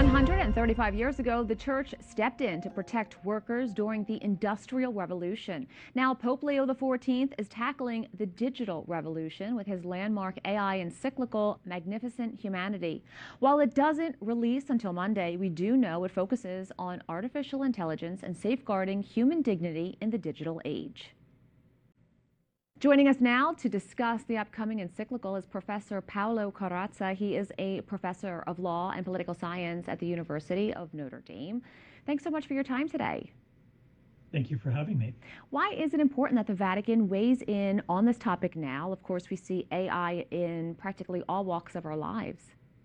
135 years ago, the church stepped in to protect workers during the Industrial Revolution. Now, Pope Leo XIV is tackling the digital revolution with his landmark AI encyclical, Magnificent Humanity. While it doesn't release until Monday, we do know it focuses on artificial intelligence and safeguarding human dignity in the digital age. Joining us now to discuss the upcoming encyclical is Professor Paolo Corazza. He is a professor of law and political science at the University of Notre Dame. Thanks so much for your time today. Thank you for having me. Why is it important that the Vatican weighs in on this topic now? Of course, we see AI in practically all walks of our lives.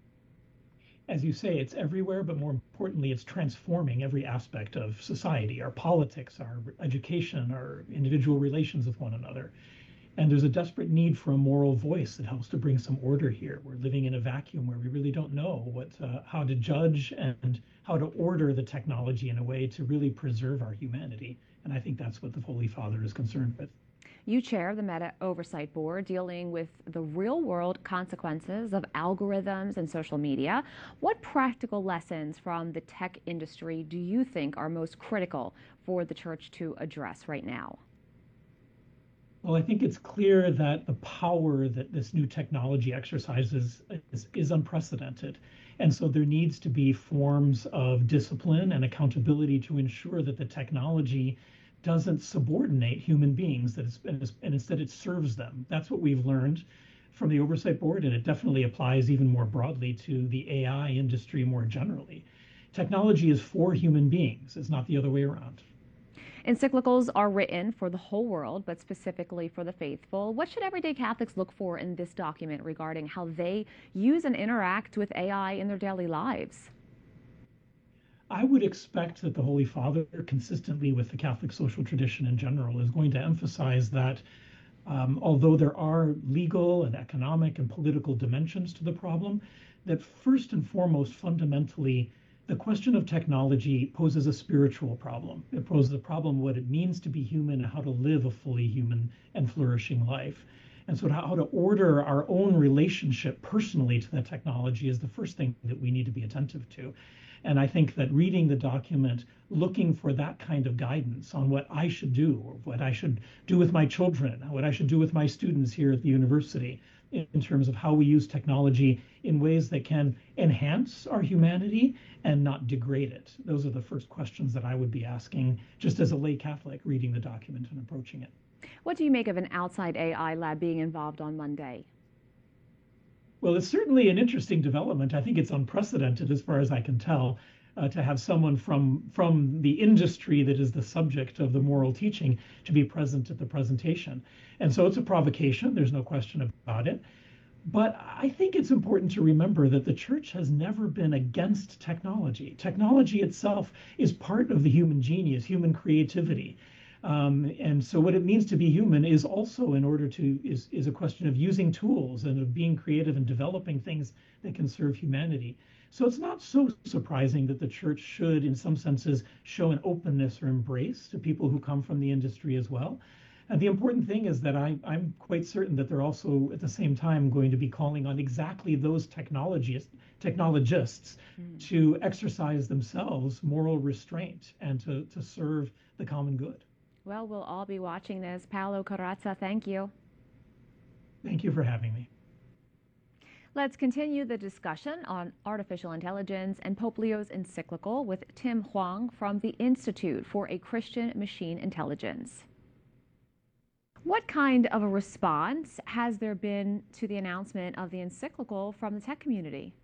As you say, it's everywhere, but more importantly, it's transforming every aspect of society, our politics, our education, our individual relations with one another. And there's a desperate need for a moral voice that helps to bring some order here. We're living in a vacuum where we really don't know how to judge and how to order the technology in a way to really preserve our humanity. And I think that's what the Holy Father is concerned with. You chair the Meta Oversight Board dealing with the real-world consequences of algorithms and social media. What practical lessons from the tech industry do you think are most critical for the Church to address right now? Well, I think it's clear that the power that this new technology exercises is unprecedented. And so there needs to be forms of discipline and accountability to ensure that the technology doesn't subordinate human beings, and instead it serves them. That's what we've learned from the Oversight Board, and it definitely applies even more broadly to the AI industry more generally. Technology is for human beings, it's not the other way around. Encyclicals are written for the whole world, but specifically for the faithful. What should everyday Catholics look for in this document regarding how they use and interact with AI in their daily lives? I would expect that the Holy Father, consistently with the Catholic social tradition in general, is going to emphasize that although there are legal and economic and political dimensions to the problem, that first and foremost, fundamentally, the question of technology poses a spiritual problem. It poses a problem of what it means to be human and how to live a fully human and flourishing life. And so how to order our own relationship personally to that technology is the first thing that we need to be attentive to. And I think that reading the document, looking for that kind of guidance on what I should do, or what I should do with my children, what I should do with my students here at the university, in terms of how we use technology in ways that can enhance our humanity and not degrade it. Those are the first questions that I would be asking just as a lay Catholic reading the document and approaching it. What do you make of an outside AI lab being involved on Monday? Well, it's certainly an interesting development. I think it's unprecedented as far as I can tell. To have someone from the industry that is the subject of the moral teaching to be present at the presentation. And so it's a provocation, there's no question about it. But I think it's important to remember that the Church has never been against technology. Technology itself is part of the human genius, human creativity. And so what it means to be human is also is a question of using tools and of being creative and developing things that can serve humanity. So it's not so surprising that the Church should, in some senses, show an openness or embrace to people who come from the industry as well. And the important thing is that I'm quite certain that they're also, at the same time, going to be calling on exactly those technologists to exercise themselves moral restraint and to serve the common good. Well, we'll all be watching this. Paolo Corazza, thank you. Thank you for having me. Let's continue the discussion on artificial intelligence and Pope Leo's encyclical with Tim Hwang from the Institute for a Christian Machine Intelligence. What kind of a response has there been to the announcement of the encyclical from the tech community?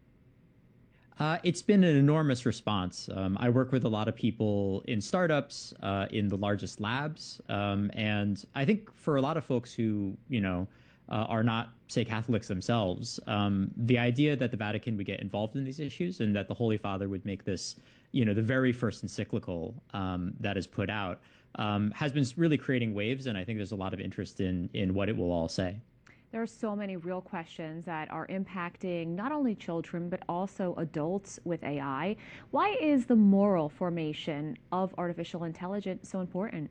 It's been an enormous response. I work with a lot of people in startups, in the largest labs, and I think for a lot of folks who, are not, say, Catholics themselves, the idea that the Vatican would get involved in these issues and that the Holy Father would make this, the very first encyclical that is put out has been really creating waves, and I think there's a lot of interest in what it will all say. There are so many real questions that are impacting not only children, but also adults with AI. Why is the moral formation of artificial intelligence so important?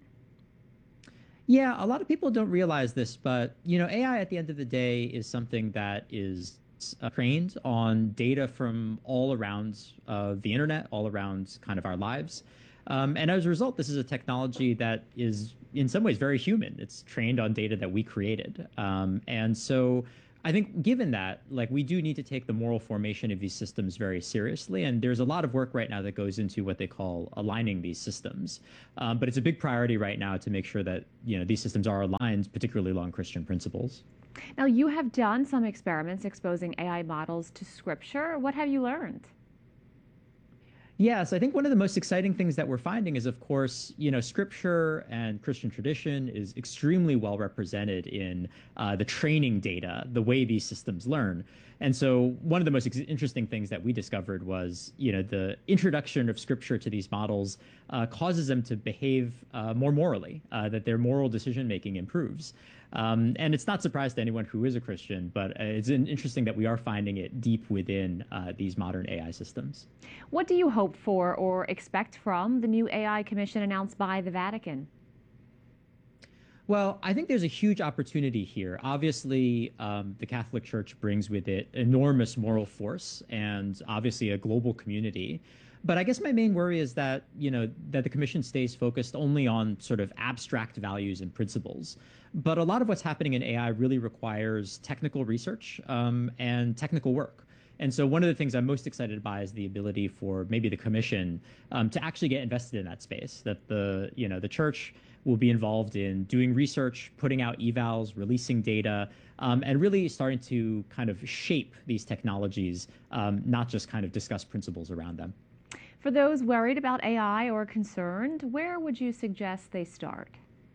Yeah, a lot of people don't realize this, but AI at the end of the day is something that is trained on data from all around the internet, all around kind of our lives. And as a result, this is a technology that is in some ways very human. It's trained on data that we created. And so I think given that, like, we do need to take the moral formation of these systems very seriously. And there's a lot of work right now that goes into what they call aligning these systems. But it's a big priority right now to make sure that, these systems are aligned, particularly along Christian principles. Now, you have done some experiments exposing AI models to scripture. What have you learned? Yes, I think one of the most exciting things that we're finding is, of course, scripture and Christian tradition is extremely well represented in the training data, the way these systems learn. And so one of the most interesting things that we discovered was, the introduction of scripture to these models causes them to behave more morally, that their moral decision making improves. And it's not a surprise to anyone who is a Christian, but it's interesting that we are finding it deep within these modern AI systems. What do you hope for or expect from the new AI commission announced by the Vatican? Well, I think there's a huge opportunity here. Obviously, the Catholic Church brings with it enormous moral force and obviously a global community. But I guess my main worry is that, that the commission stays focused only on sort of abstract values and principles. But a lot of what's happening in AI really requires technical research and technical work. And so one of the things I'm most excited by is the ability for maybe the commission to actually get invested in that space, that the church will be involved in doing research, putting out evals, releasing data, and really starting to kind of shape these technologies, not just kind of discuss principles around them. For those worried about AI or concerned, where would you suggest they start?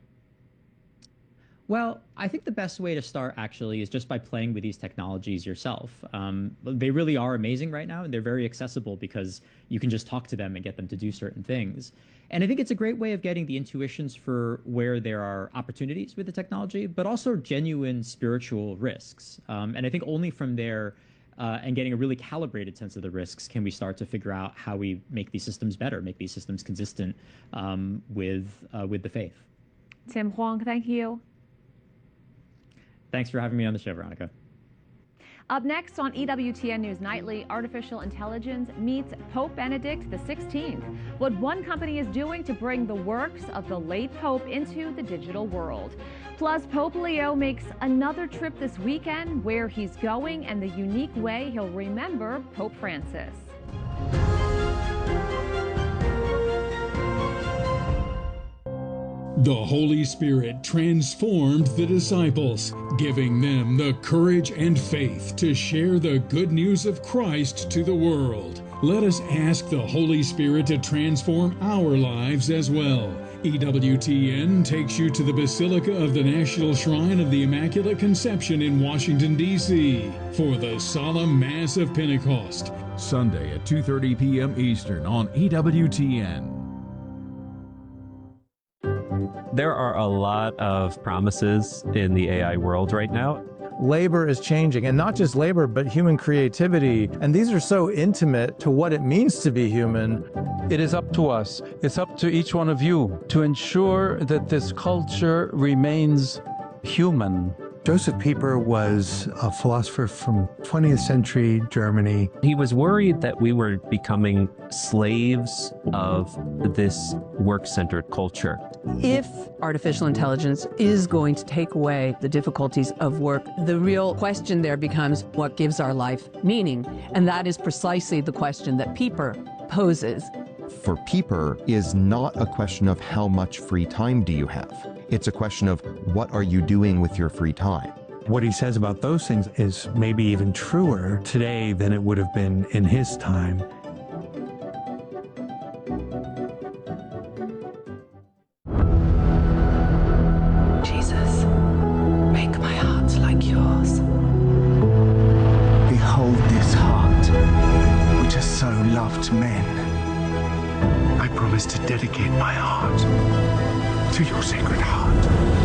Well, I think the best way to start actually is just by playing with these technologies yourself. They really are amazing right now, and they're very accessible because you can just talk to them and get them to do certain things. And I think it's a great way of getting the intuitions for where there are opportunities with the technology, but also genuine spiritual risks. And I think only from there and getting a really calibrated sense of the risks can we start to figure out how we make these systems better, make these systems consistent with the faith. Tim Hwang, thank you. Thanks for having me on the show, Veronica. Up next on EWTN News Nightly, artificial intelligence meets Pope Benedict XVI. What one company is doing to bring the works of the late Pope into the digital world. Plus, Pope Leo makes another trip this weekend, where he's going and the unique way he'll remember Pope Francis. The Holy Spirit transformed the disciples, giving them the courage and faith to share the good news of Christ to the world. Let us ask the Holy Spirit to transform our lives as well. EWTN takes you to the Basilica of the National Shrine of the Immaculate Conception in Washington, D.C. for the Solemn Mass of Pentecost. Sunday at 2:30 p.m. Eastern on EWTN. There are a lot of promises in the AI world right now. Labor is changing, and not just labor, but human creativity. And these are so intimate to what it means to be human. It is up to us, it's up to each one of you to ensure that this culture remains human. Joseph Pieper was a philosopher from 20th century Germany. He was worried that we were becoming slaves of this work-centered culture. If artificial intelligence is going to take away the difficulties of work, the real question there becomes what gives our life meaning? And that is precisely the question that Pieper poses. For Pieper is not a question of how much free time do you have. It's a question of what are you doing with your free time. What he says about those things is maybe even truer today than it would have been in his time. Jesus, make my heart like yours. Behold this heart, which has so loved men. I promise to dedicate my heart to your sacred heart.